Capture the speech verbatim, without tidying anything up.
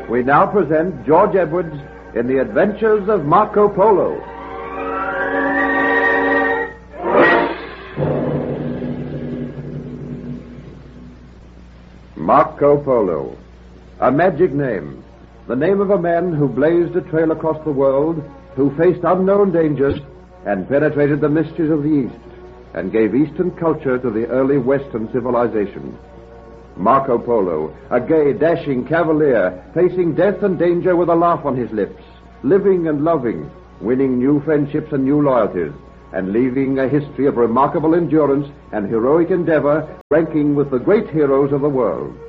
We now present George Edwards in The Adventures of Marco Polo. Marco Polo, a magic name, the name of a man who blazed a trail across the world, who faced unknown dangers and penetrated the mysteries of the East and gave Eastern culture to the early Western civilization. Marco Polo, a gay, dashing cavalier, facing death and danger with a laugh on his lips, living and loving, winning new friendships and new loyalties, and leaving a history of remarkable endurance and heroic endeavor, ranking with the great heroes of the world.